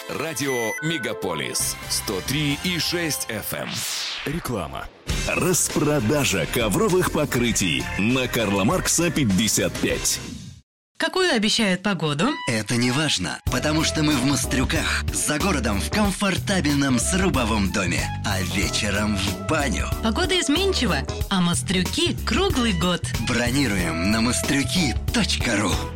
Радио «Мегаполис» 103,6 FM. Реклама. Распродажа ковровых покрытий на Карла Маркса 55. Какую обещают погоду? Это не важно, потому что мы в Мострюках, за городом в комфортабельном срубовом доме, а вечером в баню. Погода изменчива, а Мострюки круглый год. Бронируем на mostrюки.ru.